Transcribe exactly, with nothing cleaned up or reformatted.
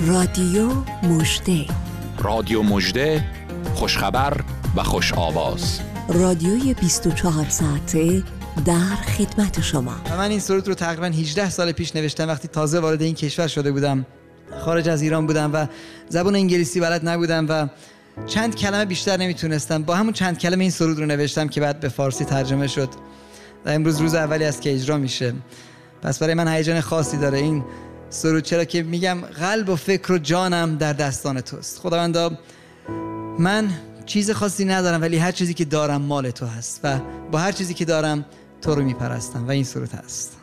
رادیو مژده، رادیو مژده، خوشخبر و خوش آواز. رادیوی بیست و چهار ساعته در خدمت شما. و من این سرود رو تقریبا هجده سال پیش نوشتم وقتی تازه وارد این کشور شده بودم. خارج از ایران بودم و زبان انگلیسی بلد نبودم و چند کلمه بیشتر نمیتونستم. با همون چند کلمه این سرود رو نوشتم که بعد به فارسی ترجمه شد و امروز روز اولی است که اجرا میشه. پس برای من هیجان خاصی داره این سرود، چرا که میگم قلب و فکر و جانم در دستان توست. خداوندا، من چیز خاصی ندارم ولی هر چیزی که دارم مال تو هست و با هر چیزی که دارم تو رو میپرستم و این سرود هست.